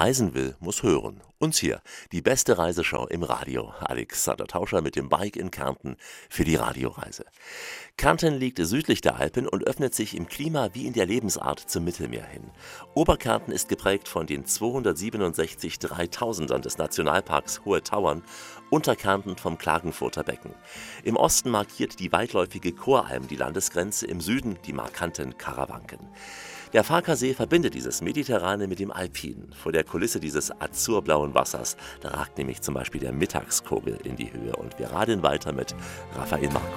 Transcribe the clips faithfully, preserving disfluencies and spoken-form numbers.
reisen will, muss hören. Uns hier, die beste Reiseschau im Radio. Alexander Tauscher mit dem Bike in Kärnten für die Radioreise. Kärnten liegt südlich der Alpen und öffnet sich im Klima wie in der Lebensart zum Mittelmeer hin. Oberkärnten ist geprägt von den zweihundertsiebenundsechzig Dreitausendern des Nationalparks Hohe Tauern, Unterkärnten vom Klagenfurter Becken. Im Osten markiert die weitläufige Choralm die Landesgrenze, im Süden die markanten Karawanken. Der Farkasee verbindet dieses Mediterrane mit dem Alpinen. Vor der Kulisse dieses azurblauen Wassers, da ragt nämlich zum Beispiel der Mittagskogel in die Höhe. Und wir radeln weiter mit Raphael Marco.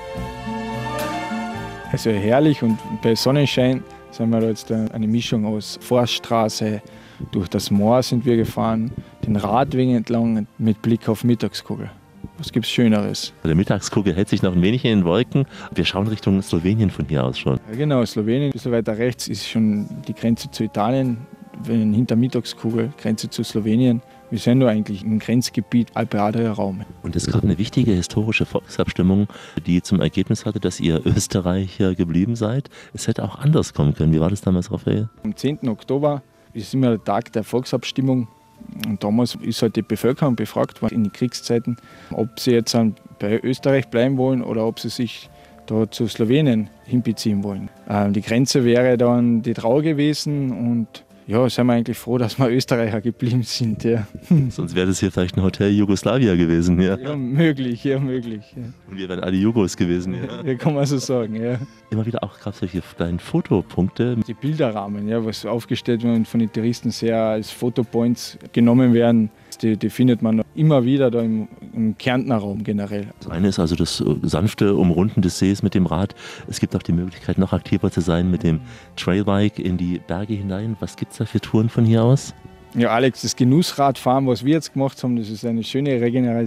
Also herrlich, und bei Sonnenschein sind wir da jetzt eine Mischung aus Forststraße, durch das Moor sind wir gefahren, den Radweg entlang mit Blick auf Mittagskogel. Was gibt's Schöneres? Der Mittagskugel hält sich noch ein wenig in den Wolken. Wir schauen Richtung Slowenien von hier aus schon. Ja, genau, Slowenien. Ein bisschen weiter rechts ist schon die Grenze zu Italien. Wenn hinter Mittagskugel, Grenze zu Slowenien. Wir sind da eigentlich im Grenzgebiet Alpe-Adria-Raum. Und es gab eine wichtige historische Volksabstimmung, die zum Ergebnis hatte, dass ihr Österreicher geblieben seid. Es hätte auch anders kommen können. Wie war das damals, Raphael? Am zehnten Oktober ist immer der Tag der Volksabstimmung. Und damals ist halt die Bevölkerung befragt worden in den Kriegszeiten, ob sie jetzt bei Österreich bleiben wollen oder ob sie sich da zu Slowenien hinbeziehen wollen. Die Grenze wäre dann die Trau gewesen, und ja, sind wir eigentlich froh, dass wir Österreicher geblieben sind. Ja. Sonst wäre das hier vielleicht ein Hotel Jugoslavia gewesen. Ja, ja möglich, ja, möglich. Ja. Und wir wären alle Jugos gewesen. Ja, ja, kann man so sagen, ja. Immer wieder auch gab es solche kleinen Fotopunkte. Die Bilderrahmen, ja, was aufgestellt werden und von den Touristen sehr als Fotopoints genommen werden, die, die findet man immer wieder da im, im Kärntner Raum generell. Das eine ist also das sanfte Umrunden des Sees mit dem Rad. Es gibt auch die Möglichkeit, noch aktiver zu sein mit dem Trailbike in die Berge hinein. Was gibt es da für Touren von hier aus? Ja, Alex, das Genussradfahren, was wir jetzt gemacht haben, das ist eine schöne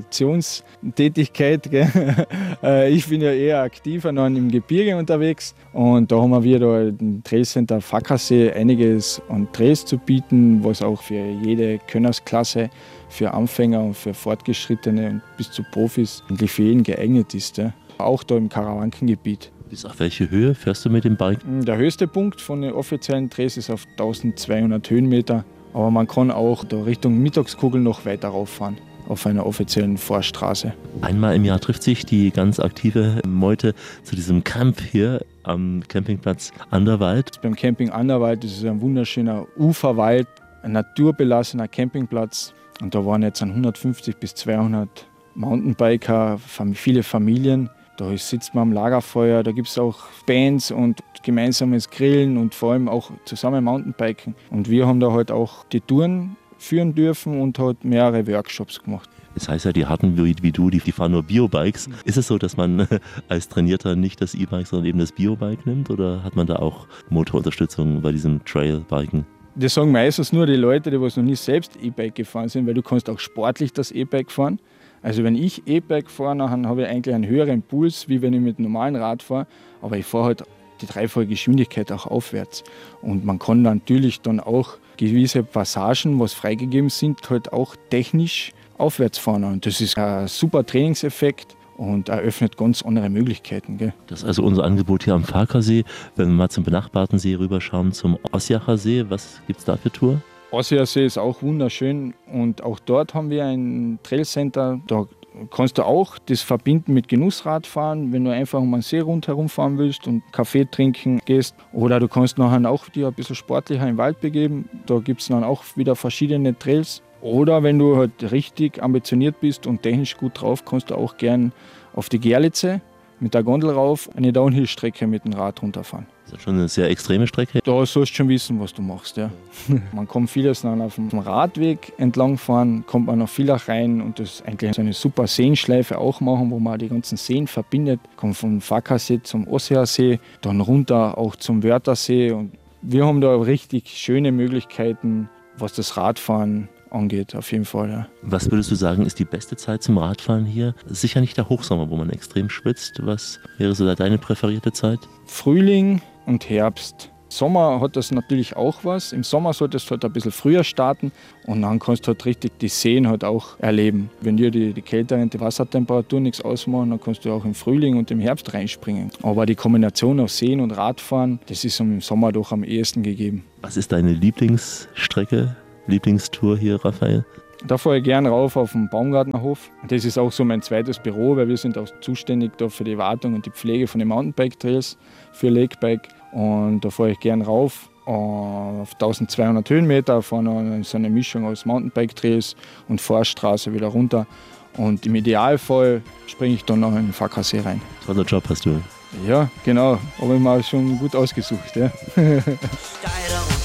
Regenerationstätigkeit. Gell? Ich bin ja eher aktiver noch im Gebirge unterwegs, und da haben wir da im Trailcenter Farkasee einiges an Trails zu bieten, was auch für jede Könnersklasse, für Anfänger und für Fortgeschrittene und bis zu Profis eigentlich für jeden geeignet ist. Ja? Auch da im Karawankengebiet. Bis auf welche Höhe fährst du mit dem Bike? Der höchste Punkt von den offiziellen Trails ist auf eintausendzweihundert Höhenmeter. Aber man kann auch da Richtung Mittagskugel noch weiter rauffahren, auf einer offiziellen Forststraße. Einmal im Jahr trifft sich die ganz aktive Meute zu diesem Camp hier am Campingplatz Anderwald. Beim Camping Anderwald, das ist ein wunderschöner Uferwald, ein naturbelassener Campingplatz. Und da waren jetzt hundertfünfzig bis zweihundert Mountainbiker, viele Familien. Da sitzt man am Lagerfeuer, da gibt es auch Bands und gemeinsames Grillen und vor allem auch zusammen Mountainbiken. Und wir haben da halt auch die Touren führen dürfen und halt mehrere Workshops gemacht. Das heißt ja, die Harten wie, wie du, die, die fahren nur Biobikes. Ist es so, dass man als Trainierter nicht das E-Bike, sondern eben das Biobike nimmt? Oder hat man da auch Motorunterstützung bei diesem Trailbiken? Das sagen meistens nur die Leute, die noch nie selbst E-Bike gefahren sind, weil du kannst auch sportlich das E-Bike fahren. Also wenn ich E-Bike fahre, dann habe ich eigentlich einen höheren Puls, wie wenn ich mit einem normalen Rad fahre. Aber ich fahre halt die dreifache Geschwindigkeit auch aufwärts. Und man kann natürlich dann auch gewisse Passagen, was freigegeben sind, halt auch technisch aufwärts fahren. Und das ist ein super Trainingseffekt und eröffnet ganz andere Möglichkeiten. Gell? Das ist also unser Angebot hier am Farkasee. Wenn wir mal zum benachbarten See rüberschauen, zum Ossiacher See, was gibt es da für Tour? Ossiacher ist auch wunderschön, und auch dort haben wir ein Trailcenter. Da kannst du auch das verbinden mit Genussradfahren, wenn du einfach um einen See rundherum fahren willst und Kaffee trinken gehst. Oder du kannst nachher auch dir ein bisschen sportlicher im Wald begeben. Da gibt es dann auch wieder verschiedene Trails. Oder wenn du halt richtig ambitioniert bist und technisch gut drauf, kannst du auch gern auf die Gerlitze mit der Gondel rauf eine Downhill-Strecke mit dem Rad runterfahren. Das ist schon eine sehr extreme Strecke. Da sollst du schon wissen, was du machst. Ja. Man kann vieles dann auf dem Radweg entlang fahren, kommt man noch viel rein, und das ist eigentlich so eine super Seenschleife auch machen, wo man die ganzen Seen verbindet. Kommt vom Farkasee zum Ossiacher, dann runter auch zum Wörthersee. Und wir haben da richtig schöne Möglichkeiten, was das Radfahren angeht, auf jeden Fall. Ja. Was würdest du sagen, ist die beste Zeit zum Radfahren hier? Sicher nicht der Hochsommer, wo man extrem schwitzt. Was wäre so deine präferierte Zeit? Frühling und Herbst. Sommer hat das natürlich auch was. Im Sommer solltest du halt ein bisschen früher starten, und dann kannst du halt richtig die Seen halt auch erleben. Wenn dir die, die kälteren die Wassertemperatur nichts ausmachen, dann kannst du auch im Frühling und im Herbst reinspringen. Aber die Kombination aus Seen und Radfahren, das ist im Sommer doch am ehesten gegeben. Was ist deine Lieblingsstrecke Lieblingstour hier, Raphael? Da fahre ich gern rauf auf den Baumgartnerhof. Das ist auch so mein zweites Büro, weil wir sind auch zuständig da für die Wartung und die Pflege von den Mountainbike-Trails für Lakebike. Und da fahre ich gern rauf auf eintausendzweihundert Höhenmeter, fahre noch so eine Mischung aus Mountainbike-Trails und Forststraße wieder runter. Und im Idealfall springe ich dann noch in den Fackersee rein. Toller Job hast du. Ja, genau. Aber ich habe schon gut ausgesucht. Ja.